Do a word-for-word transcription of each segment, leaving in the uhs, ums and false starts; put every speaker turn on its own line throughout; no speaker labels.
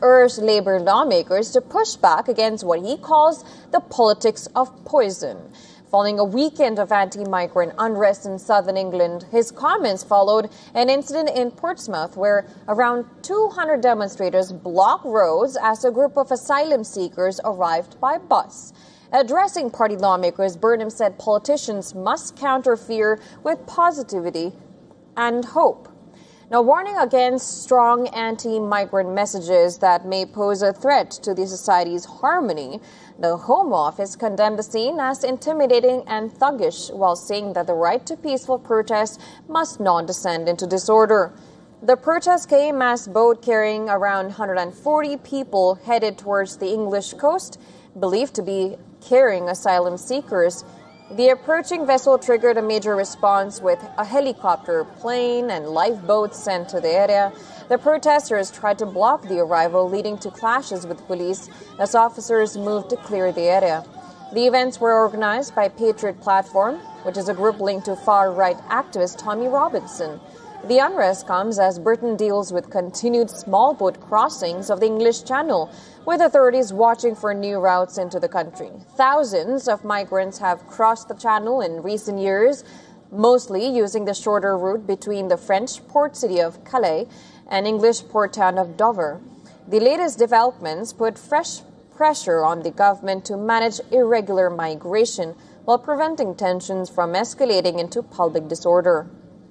urged labor lawmakers to push back against what he calls the politics of poison. Following a weekend of anti-migrant unrest in southern England, his comments followed an incident in Portsmouth where around two hundred demonstrators blocked roads as a group of asylum seekers arrived by bus. Addressing party lawmakers, Burnham said politicians must counter fear with positivity and hope. Now, warning against strong anti-migrant messages that may pose a threat to the society's harmony, the Home Office condemned the scene as intimidating and thuggish, while saying that the right to peaceful protest must not descend into disorder. The protest came as a boat carrying around one hundred forty people headed towards the English coast, believed to be carrying asylum seekers. The approaching vessel triggered a major response with a helicopter, plane, and lifeboats sent to the area. The protesters tried to block the arrival, leading to clashes with police as officers moved to clear the area. The events were organized by Patriot Platform, which is a group linked to far-right activist Tommy Robinson. The unrest comes as Britain deals with continued small boat crossings of the English Channel, with authorities watching for new routes into the country. Thousands of migrants have crossed the Channel in recent years, mostly using the shorter route between the French port city of Calais and English port town of Dover. The latest developments put fresh pressure on the government to manage irregular migration while preventing tensions from escalating into public disorder.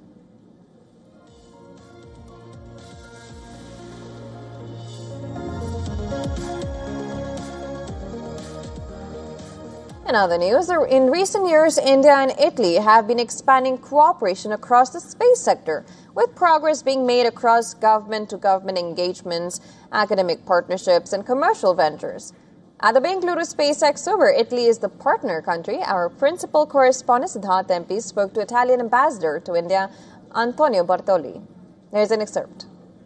In other news, in recent years, India and Italy have been expanding cooperation across the space sector, with progress being made across government-to-government engagements, academic partnerships, and commercial ventures. At the Bengaluru Space Expo, where Italy is the partner country, our principal correspondent Siddharth M P spoke to Italian ambassador to India, Antonio Bartoli. Here's an excerpt.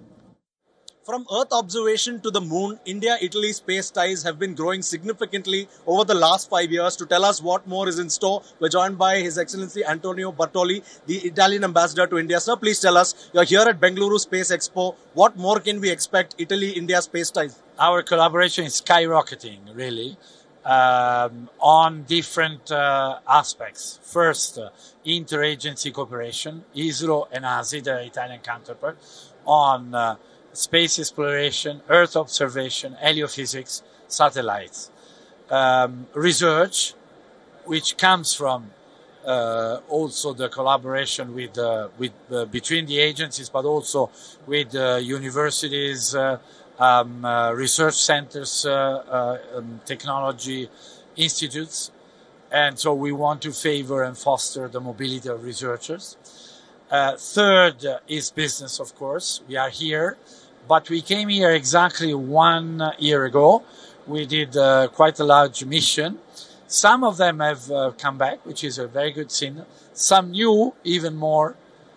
From Earth observation to the moon, India-Italy space ties have been growing significantly over the last five years. To tell us what more is in store, we're joined by His Excellency Antonio Bartoli, the Italian ambassador to India. Sir, please tell us, you're here at Bengaluru Space Expo. What more can we expect Italy-India space ties?
Our collaboration is skyrocketing, really, um, on different uh, aspects. First, uh, interagency cooperation, ISRO and A S I, their Italian counterpart, on uh, space exploration, Earth observation, heliophysics, satellites. Um, research, which comes from uh, also the collaboration with, uh, with uh, between the agencies, but also with uh, universities, uh, um, uh, research centers, uh, uh, um, technology institutes. And so we want to favor and foster the mobility of researchers. Uh, third uh, is business, of course. We are here. But we came here exactly one year ago. We did uh, quite a large mission. Some of them have uh, come back, which is a very good signal. Some new, even more,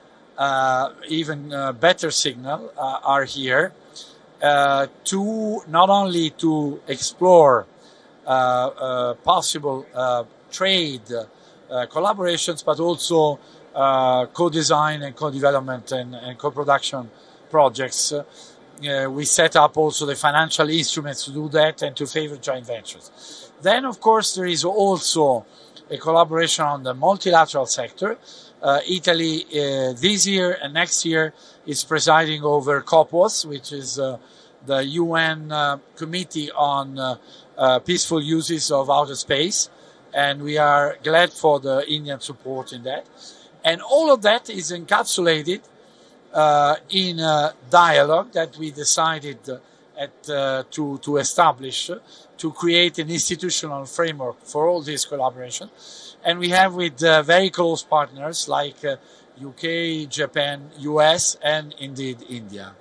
uh, even uh, better signal uh, are here uh, to not only to explore uh, uh, possible uh, trade uh, collaborations, but also uh, co-design and co-development and, and co-production projects. Uh, Uh, we set up also the financial instruments to do that and to favor joint ventures. Then, of course, there is also a collaboration on the multilateral sector. Uh, Italy uh, this year and next year is presiding over COPUOS, which is uh, the U N uh, Committee on uh, uh, Peaceful Uses of Outer Space. And we are glad for the Indian support in that. And all of that is encapsulated Uh, in a dialogue that we decided uh, at, uh, to, to establish, uh, to create an institutional framework for all this collaboration. And we have with uh, very close partners like uh, U K, Japan, U S, and indeed India.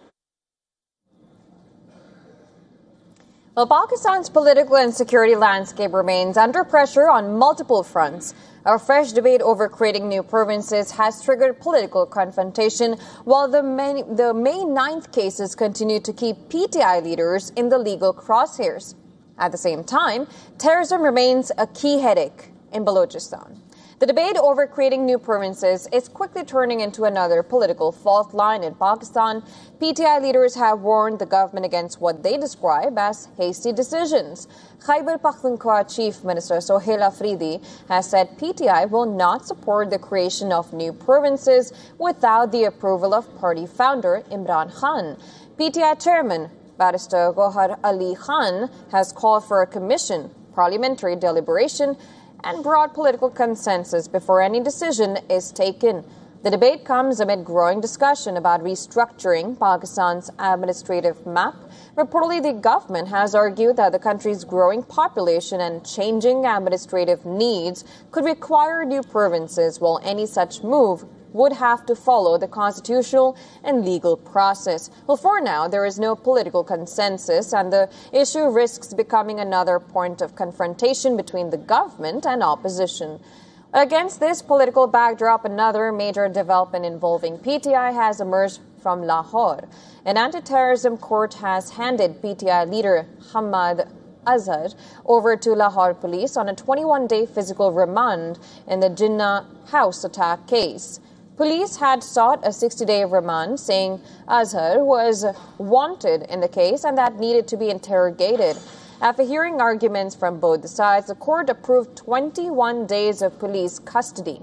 Well, Pakistan's political and security landscape remains under pressure on multiple fronts. A fresh debate over creating new provinces has triggered political confrontation, while the May, the May ninth cases continue to keep P T I leaders in the legal crosshairs. At the same time, terrorism remains a key headache in Balochistan. The debate over creating new provinces is quickly turning into another political fault line in Pakistan. P T I leaders have warned the government against what they describe as hasty decisions. Khyber Pakhtunkhwa Chief Minister Sohail Afridi has said P T I will not support the creation of new provinces without the approval of party founder Imran Khan. P T I Chairman Barrister Gohar Ali Khan has called for a commission, parliamentary deliberation, and broad political consensus before any decision is taken. The debate comes amid growing discussion about restructuring Pakistan's administrative map. Reportedly, the government has argued that the country's growing population and changing administrative needs could require new provinces, while any such move would have to follow the constitutional and legal process. Well, for now, there is no political consensus, and the issue risks becoming another point of confrontation between the government and opposition. Against this political backdrop, another major development involving P T I has emerged from Lahore. An anti-terrorism court has handed P T I leader Hamad Azhar over to Lahore police on a twenty-one day physical remand in the Jinnah house attack case. Police had sought a sixty day remand, saying Azhar was wanted in the case and that needed to be interrogated. After hearing arguments from both sides, the court approved twenty-one days of police custody.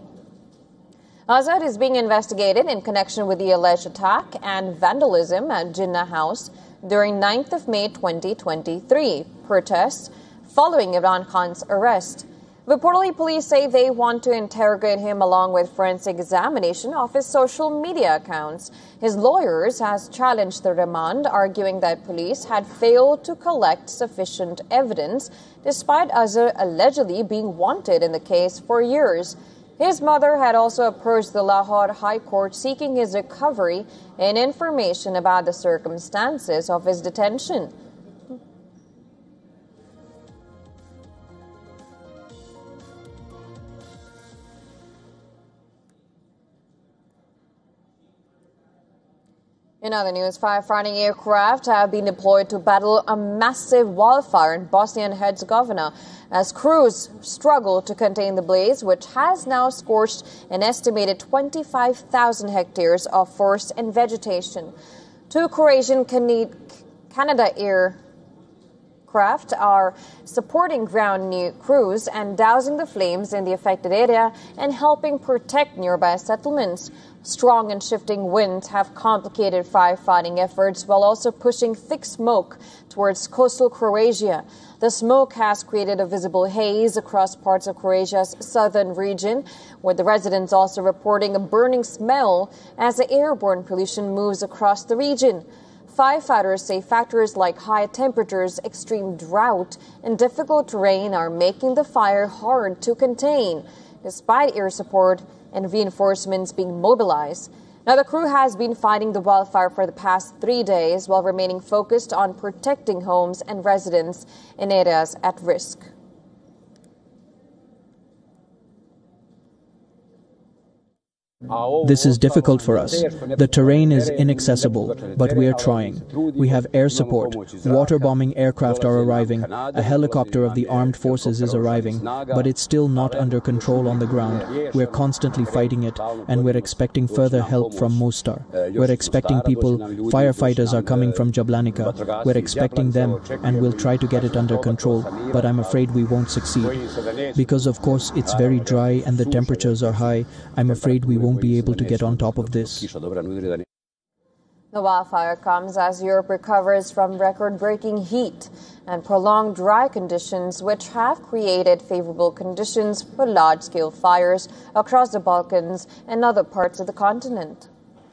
Azhar is being investigated in connection with the alleged attack and vandalism at Jinnah House during ninth of May twenty twenty-three, protests following Imran Khan's arrest. Reportedly, police say they want to interrogate him along with forensic examination of his social media accounts. His lawyers has challenged the remand, arguing that police had failed to collect sufficient evidence, despite Azhar allegedly being wanted in the case for years. His mother had also approached the Lahore High Court seeking his recovery and information about the circumstances of his detention. In other news, firefighting aircraft have been deployed to battle a massive wildfire in Bosnia and Herzegovina as crews struggle to contain the blaze, which has now scorched an estimated twenty-five thousand hectares of forest and vegetation. Two Croatian Canada Air craft are supporting ground crews and dousing the flames in the affected area and helping protect nearby settlements. Strong and shifting winds have complicated firefighting efforts while also pushing thick smoke towards coastal Croatia. The smoke has created a visible haze across parts of Croatia's southern region, with the residents also reporting a burning smell as the airborne pollution moves across the region. Firefighters say factors like high temperatures, extreme drought, and difficult terrain are making the fire hard to contain, despite air support and reinforcements being mobilized. Now, the crew has been fighting the wildfire for the past three days while remaining focused on protecting homes and residents in areas at risk.
This is difficult for us. The terrain is inaccessible, but we are trying. We have air support. Water-bombing aircraft are arriving. A helicopter of the armed forces is arriving, but it's still not under control on the ground. We're constantly fighting it, and we're expecting further help from Mostar. We're expecting people. Firefighters are coming from Jablanica. We're expecting them, and we'll try to get it under control, but I'm afraid we won't succeed. Because, of course, it's very dry and the temperatures are high, I'm afraid we won't be able to get on top of this.
The wildfire comes as Europe recovers from record-breaking heat and prolonged dry conditions, which have created favorable conditions for large-scale fires across the Balkans and other parts of the continent.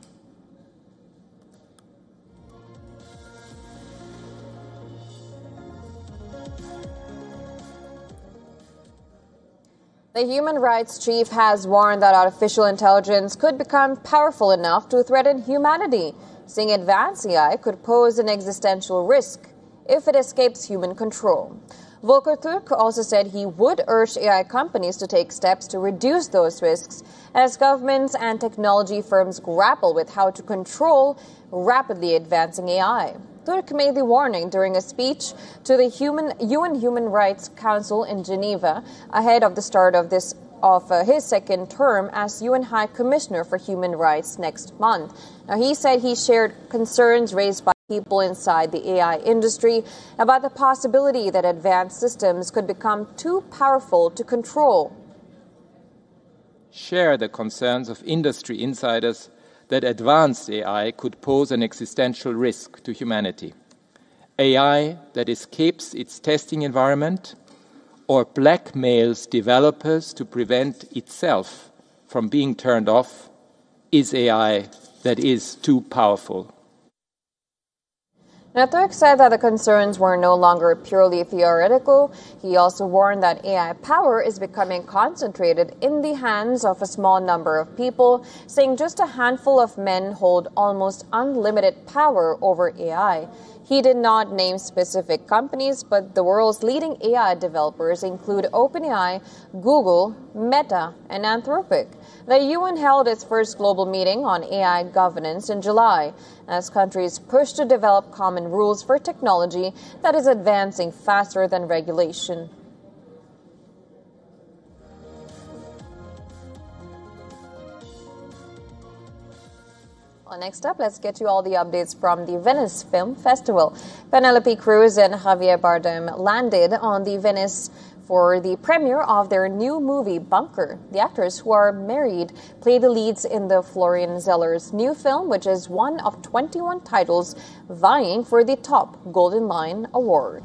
The human rights chief has warned that artificial intelligence could become powerful enough to threaten humanity, saying advanced A I could pose an existential risk if it escapes human control. Volker Turk also said he would urge A I companies to take steps to reduce those risks as governments and technology firms grapple with how to control rapidly advancing A I. Turk made the warning during a speech to the Human, U N Human Rights Council in Geneva ahead of the start of this of uh, his second term as U N High Commissioner for Human Rights next month. Now, he said he shared concerns raised by people inside the A I industry about the possibility that advanced systems could become too powerful to control.
Share the concerns of industry insiders that advanced A I could pose an existential risk to humanity. A I that escapes its testing environment or blackmails developers to prevent itself from being turned off is A I that is too powerful.
Now, Turk said that the concerns were no longer purely theoretical. He also warned that A I power is becoming concentrated in the hands of a small number of people, saying just a handful of men hold almost unlimited power over A I. He did not name specific companies, but the world's leading A I developers include OpenAI, Google, Meta, and Anthropic. The U N held its first global meeting on A I governance in July, as countries push to develop common rules for technology that is advancing faster than regulation. Well, next up, let's get you all the updates from the Venice Film Festival. Penelope Cruz and Javier Bardem landed on the Venice for the premiere of their new movie, Bunker. The actors, who are married, play the leads in the Florian Zeller's new film, which is one of twenty-one titles vying for the top Golden Lion Award.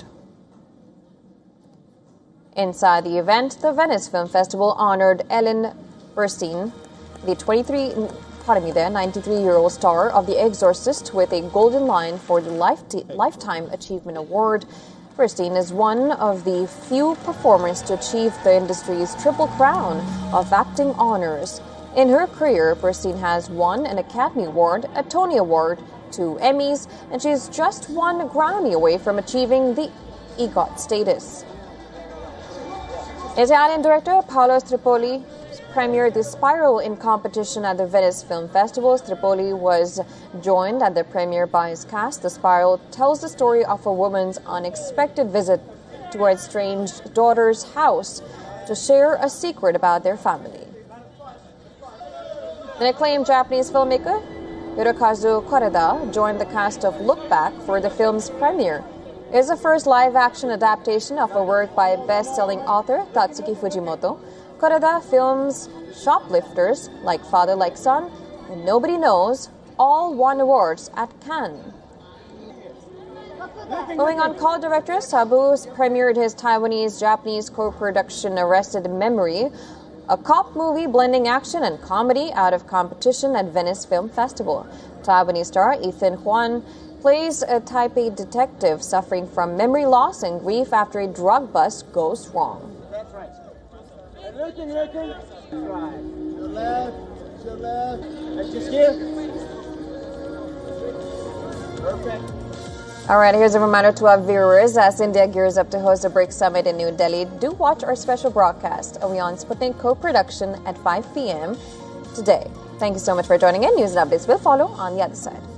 Inside the event, the Venice Film Festival honored Ellen Burstyn, the twenty-three, pardon me there, ninety-three-year-old star of The Exorcist, with a Golden Lion for the Lifetime Achievement Award. Burstyn is one of the few performers to achieve the industry's triple crown of acting honors. In her career, Burstyn has won an Academy Award, a Tony Award, two Emmys, and she's just one Grammy away from achieving the EGOT status. Italian director Paolo Stripoli premiered The Spiral in competition at the Venice Film Festival. Stripoli was joined at the premiere by his cast. The Spiral tells the story of a woman's unexpected visit to her estranged daughter's house to share a secret about their family. An acclaimed Japanese filmmaker, Hirokazu Koreda, joined the cast of Look Back for the film's premiere. It is the first live-action adaptation of a work by best-selling author Tatsuki Fujimoto. Koreda films Shoplifters, Like Father, Like Son, and Nobody Knows, all won awards at Cannes. Moving on, co-director Sabu premiered his Taiwanese-Japanese co-production Arrested Memory, a cop movie blending action and comedy out of competition at Venice Film Festival. Taiwanese star Ethan Huan plays a Type A detective suffering from memory loss and grief after a drug bust goes wrong.
That's right. And looking, looking. Right. To the left, to the left. That's just here. Perfect.
All right, here's a reminder to our viewers as India gears up to host a BRICS Summit in New Delhi. Do watch our special broadcast, a WION Sputnik co-production at five p.m. today. Thank you so much for joining in. News and updates will follow on the other side.